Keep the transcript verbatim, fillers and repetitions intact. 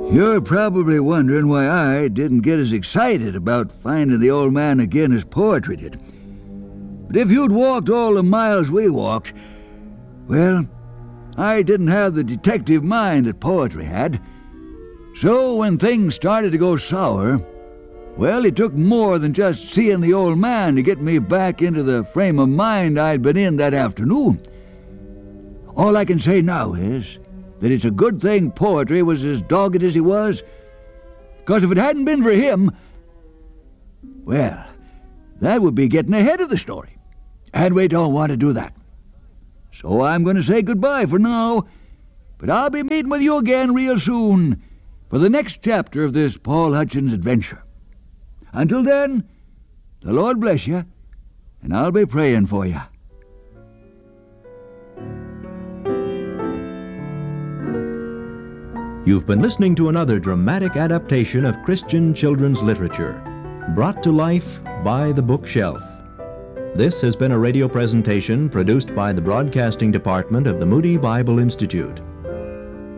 You're probably wondering why I didn't get as excited about finding the old man again as poetry did. But if you'd walked all the miles we walked, well, I didn't have the detective mind that poetry had. So when things started to go sour, well, it took more than just seeing the old man to get me back into the frame of mind I'd been in that afternoon. All I can say now is that it's a good thing poetry was as dogged as he was, because if it hadn't been for him, well, that would be getting ahead of the story, and we don't want to do that. So I'm going to say goodbye for now, but I'll be meeting with you again real soon for the next chapter of this Paul Hutchins adventure. Until then, the Lord bless you, and I'll be praying for you. You've been listening to another dramatic adaptation of Christian children's literature, brought to life by The Bookshelf. This has been a radio presentation produced by the Broadcasting Department of the Moody Bible Institute.